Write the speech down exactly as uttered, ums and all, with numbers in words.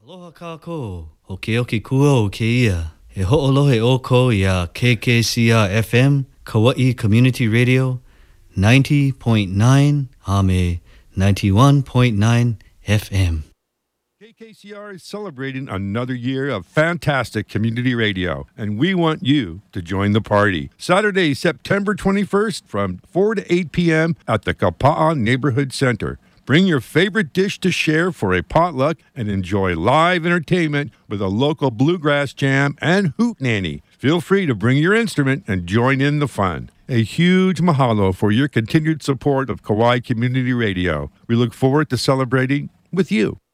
Aloha kako, o ke oki kua o ke ia. E ho'olohe o ko ia K K C R F M, Kauai Community Radio, ninety point nine, Ame ninety-one point nine F M. K K C R is celebrating another year of fantastic community radio, and we want you to join the party. Saturday, September twenty-first from four to eight p.m. at the Kapa'a Neighborhood Center. Bring your favorite dish to share for a potluck and enjoy live entertainment with a local bluegrass jam and hoot nanny. Feel free to bring your instrument and join in the fun. A huge mahalo for your continued support of Kauai Community Radio. We look forward to celebrating with you.